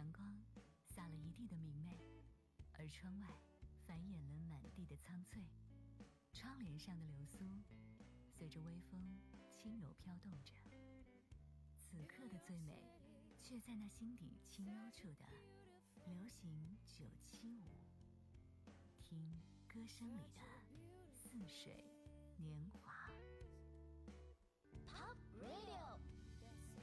阳光洒了一地的明媚，而窗外繁衍了满地的苍翠。窗帘上的流苏随着微风轻柔飘动着。此刻的最美，却在那心底清幽处的流行975。听歌声里的似水年华。